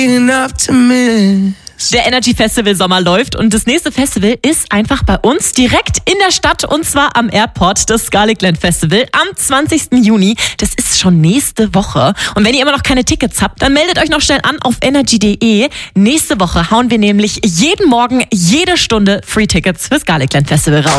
Der Energy Festival Sommer läuft und das nächste Festival ist einfach bei uns direkt in der Stadt und zwar am Airport, das Scarletland Festival am 20. Juni. Das ist schon nächste Woche. Und wenn ihr immer noch keine Tickets habt, dann meldet euch noch schnell an auf energy.de. Nächste Woche hauen wir nämlich jeden Morgen, jede Stunde Free Tickets fürs Scarletland Festival raus.